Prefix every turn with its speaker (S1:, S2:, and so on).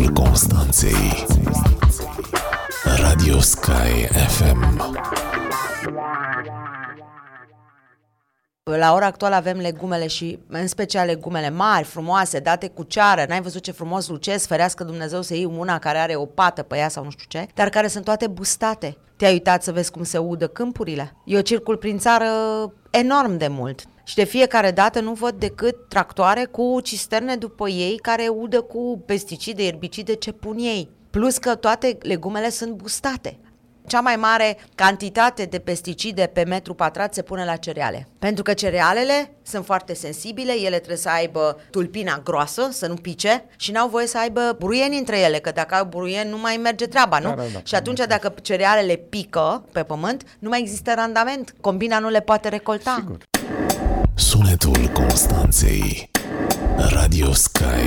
S1: Sunetul Constanței. Radio Sky FM.
S2: La ora actuală avem legumele și în special legumele mari, frumoase, date cu ceară. N-ai văzut ce frumos lucesc, ferească Dumnezeu să iei una care are o pată pe ea sau nu știu ce, dar care sunt toate bustate. Te-ai uitat să vezi cum se udă câmpurile? Eu circul prin țară enorm de mult și de fiecare dată nu văd decât tractoare cu cisterne după ei care udă cu pesticide, erbicide ce pun ei. Plus că toate legumele sunt bustate. Cea mai mare cantitate de pesticide pe metru pătrat se pune la cereale. Pentru că cerealele sunt foarte sensibile, ele trebuie să aibă tulpina groasă, să nu pice și n-au voie să aibă buruieni între ele, că dacă au buruieni nu mai merge treaba, nu? Da. Și atunci dacă cerealele pică pe pământ, nu mai există randament, combina nu le poate recolta.
S1: Sigur. Sunetul Constanței. Radio Sky